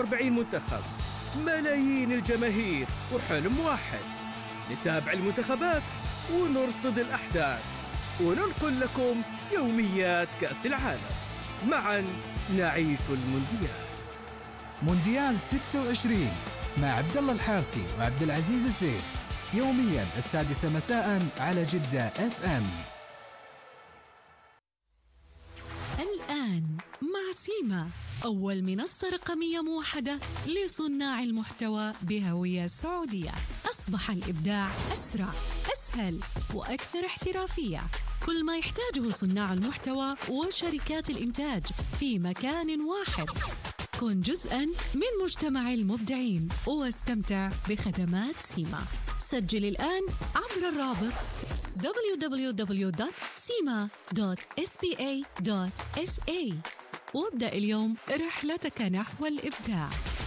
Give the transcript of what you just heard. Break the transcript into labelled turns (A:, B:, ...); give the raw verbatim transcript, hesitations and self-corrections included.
A: وأربعين منتخب، ملايين الجماهير وحلم واحد، نتابع المنتخبات ونرصد الأحداث وننقل لكم يوميات كأس العالم. معا نعيش المونديال.
B: مونديال ستة وعشرين مع عبد الله الحارثي وعبد العزيز الزين، يوميا السادسة مساء على جدة اف ام.
C: الآن مع سيما، أول منصة رقمية موحدة لصناع المحتوى بهوية سعودية. أصبح الإبداع أسرع، أسهل وأكثر احترافية. كل ما يحتاجه صناع المحتوى وشركات الإنتاج في مكان واحد. كن جزءاً من مجتمع المبدعين واستمتع بخدمات سيما. سجل الآن عبر الرابط دبليو دبليو دبليو دوت سيما دوت إس بي إيه دوت إس إيه وابدأ اليوم رحلتك نحو الإبداع.